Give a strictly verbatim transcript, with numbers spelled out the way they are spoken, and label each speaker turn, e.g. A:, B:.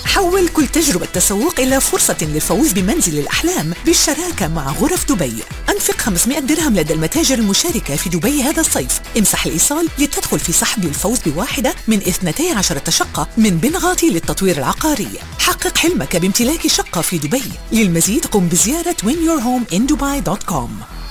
A: حول كل تجربة تسوق إلى فرصة للفوز بمنزل الأحلام بالشراكة مع غرف دبي. أنفق خمسمائة درهم لدى المتاجر المشاركة في دبي هذا الصيف. امسح الإيصال لتدخل في سحب الفوز بواحدة من اثنتي عشرة شقة من بنغاتي للتطوير العقاري. حقق حلمك بامتلاك شقة في دبي. للمزيد قم بزيارة win your home in dubai dot com.